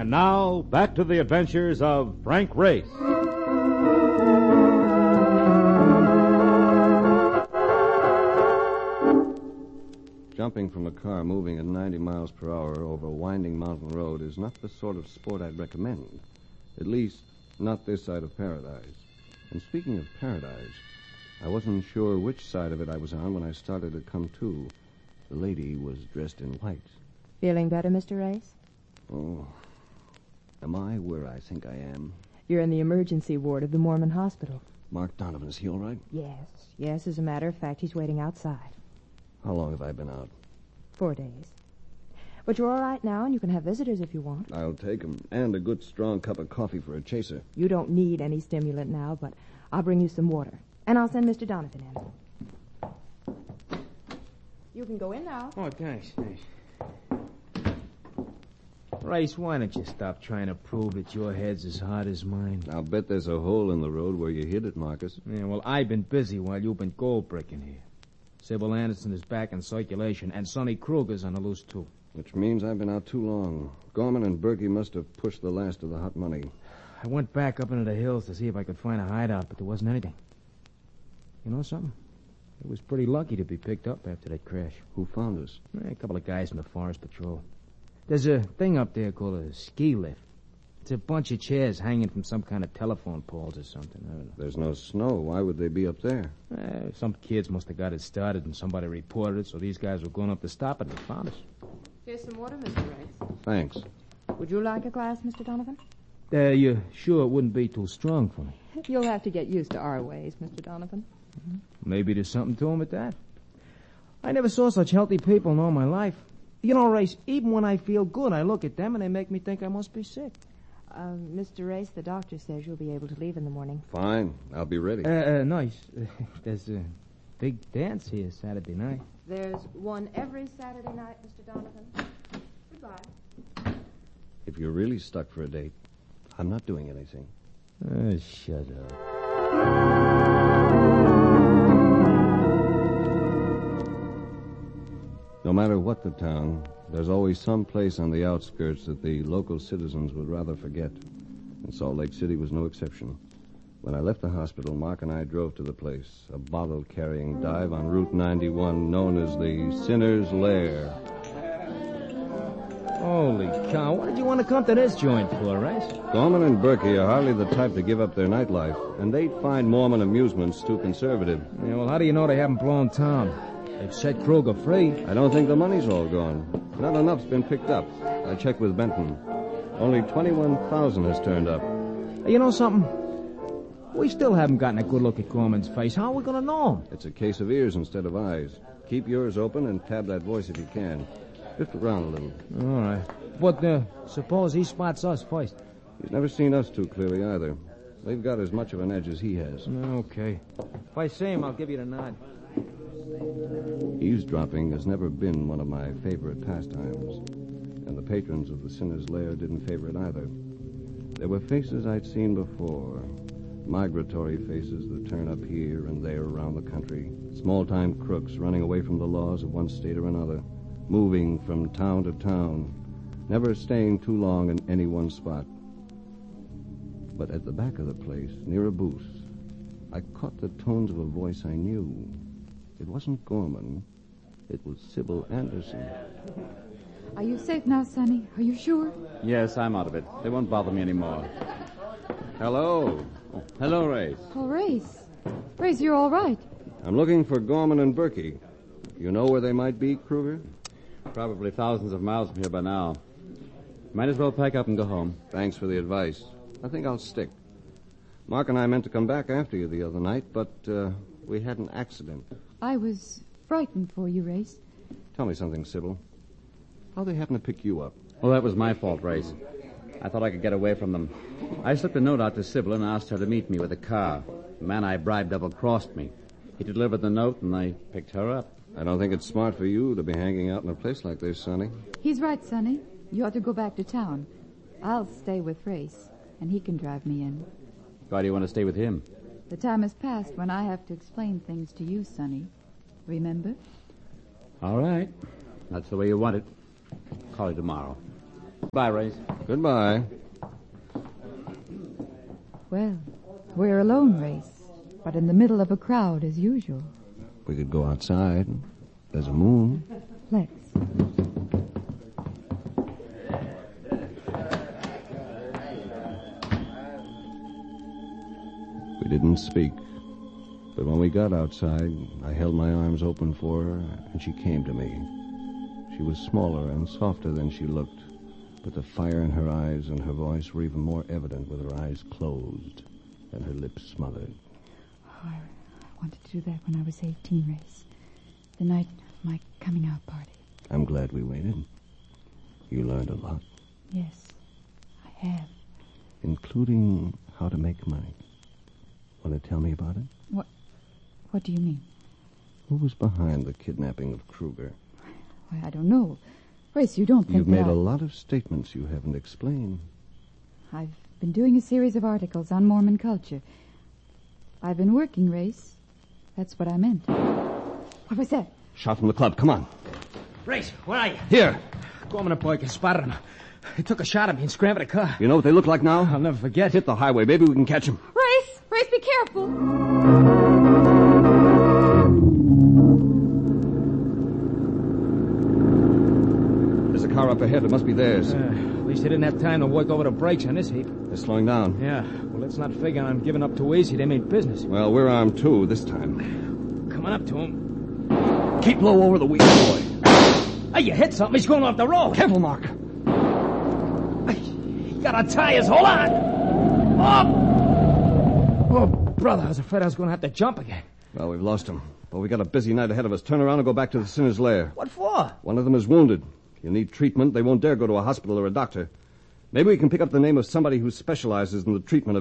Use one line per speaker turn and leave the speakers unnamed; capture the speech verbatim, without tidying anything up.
And now, back to the adventures of Frank Race.
Jumping from a car moving at ninety miles per hour over a winding mountain road is not the sort of sport I'd recommend. At least, not this side of paradise. And speaking of paradise, I wasn't sure which side of it I was on when I started to come to. The lady was dressed in white.
Feeling better, Mister Race?
Oh, am I where I think I am?
You're in the emergency ward of the Mormon hospital.
Mark Donovan, is he all right?
Yes, yes, as a matter of fact, he's waiting outside.
How long have I been out?
Four days. But you're all right now, and you can have visitors if you want.
I'll take 'em, and a good strong cup of coffee for a chaser.
You don't need any stimulant now, but I'll bring you some water. And I'll send Mister Donovan in. You can go in now.
Oh, thanks, thanks. Race, why don't you stop trying to prove that your head's as hard as mine?
I'll bet there's a hole in the road where you hit it, Marcus.
Yeah, well, I've been busy while you've been gold bricking here. Sybil Anderson is back in circulation, and Sonny Kruger's on the loose, too.
Which means I've been out too long. Gorman and Berkey must have pushed the last of the hot money.
I went back up into the hills to see if I could find a hideout, but there wasn't anything. You know something? It was pretty lucky to be picked up after that crash.
Who found us?
A couple of guys from the Forest Patrol. There's a thing up there called a ski lift. It's a bunch of chairs hanging from some kind of telephone poles or something. I don't know.
There's no snow. Why would they be up there?
Eh, some kids must have got it started and somebody reported it, so these guys were going up to stop it and found us.
Here's some water, Mister Race.
Thanks.
Would you like a glass, Mister Donovan?
Uh, you sure it wouldn't be too strong for me?
You'll have to get used to our ways, Mister Donovan.
Maybe there's something to him at that. I never saw such healthy people in all my life. You know, Race, even when I feel good, I look at them and they make me think I must be sick.
Uh, Mister Race, the doctor says you'll be able to leave in the morning.
Fine. I'll be ready.
Uh, uh nice. There's a big dance here Saturday night.
There's one every Saturday night, Mister Donovan. Goodbye.
If you're really stuck for a date, I'm not doing anything.
Uh, shut up.
No matter what the town, there's always some place on the outskirts that the local citizens would rather forget. And Salt Lake City was no exception. When I left the hospital, Mark and I drove to the place, a bottle-carrying dive on Route ninety-one known as the Sinner's Lair.
Holy cow, what did you want to come to this joint for, Race?
Gorman and Berkey are hardly the type to give up their nightlife, and they'd find Mormon amusements too conservative.
Yeah, well, how do you know they haven't blown town? They've set Kruger free.
I don't think the money's all gone. Not enough's been picked up. I checked with Benton. Only twenty-one thousand has turned up.
Hey, you know something? We still haven't gotten a good look at Gorman's face. How are we going to know him?
It's a case of ears instead of eyes. Keep yours open and tab that voice if you can. Drift around a little.
All right. But uh, suppose he spots us first.
He's never seen us too clearly either. They've got as much of an edge as he has.
Okay. If I see him, I'll give you the nod.
Eavesdropping has never been one of my favorite pastimes, and the patrons of the Sinner's Lair didn't favor it either. There were faces I'd seen before, migratory faces that turn up here and there around the country, small-time crooks running away from the laws of one state or another, moving from town to town, never staying too long in any one spot. But at the back of the place, near a booth, I caught the tones of a voice I knew. It wasn't Gorman. It was Sybil Anderson.
Are you safe now, Sonny? Are you sure?
Yes, I'm out of it. They won't bother me anymore. Hello. Oh, hello, Race.
Oh, Race. Race, you're all right.
I'm looking for Gorman and Berkey. You know where they might be, Kruger?
Probably thousands of miles from here by now. Might as well pack up and go home.
Thanks for the advice. I think I'll stick. Mark and I meant to come back after you the other night, but uh, we had an accident.
I was frightened for you, Race.
Tell me something, Sybil. How'd they happen to pick you up?
Well, that was my fault, Race. I thought I could get away from them. I slipped a note out to Sybil and asked her to meet me with a car. The man I bribed double-crossed me. He delivered the note, and I picked her up.
I don't think it's smart for you to be hanging out in a place like this, Sonny.
He's right, Sonny. You ought to go back to town. I'll stay with Race, and he can drive me in.
Why do you want to stay with him?
The time has passed when I have to explain things to you, Sonny. Remember?
All right. That's the way you want it. Call you tomorrow. Bye, Race.
Goodbye.
Well, we're alone, Race, but in the middle of a crowd as usual.
We could go outside. There's a moon.
Let's.
We didn't speak. But when we got outside, I held my arms open for her, and she came to me. She was smaller and softer than she looked, but the fire in her eyes and her voice were even more evident with her eyes closed and her lips smothered.
Oh, I wanted to do that when I was eighteen, Race. The night of my coming out party.
I'm glad we waited. You learned a lot.
Yes, I have.
Including how to make money. Want to tell me about it?
What What do you mean?
Who was behind the kidnapping of Kruger?
Why, I don't know. Race, you don't think
You've
that
made
I...
a lot of statements you haven't explained.
I've been doing a series of articles on Mormon culture. I've been working, Race. That's what I meant. What was that?
Shot from the club. Come on.
Race, where are you?
Here.
Gorman and Boykin spotted him. He took a shot at me and scrambled a car.
You know what they look like now?
I'll never forget.
Hit the highway. Maybe we can catch them.
Race! Race, be careful!
There's a car up ahead. It must be theirs.
Uh, at least they didn't have time to work over the brakes on this heap.
They're slowing down.
Yeah, well, let's not figure on giving up too easy. They mean business.
Well, we're armed, too, this time.
Coming up to him.
Keep low over the wheel, boy.
Hey, you hit something. He's going off the road.
Careful, Mark.
He got our tires. Hold on. Oh! Oh, brother, I was afraid I was going to have to jump again.
Well, we've lost him. But we got a busy night ahead of us. Turn around and go back to the sinner's lair.
What for?
One of them is wounded. He'll need treatment. They won't dare go to a hospital or a doctor. Maybe we can pick up the name of somebody who specializes in the treatment of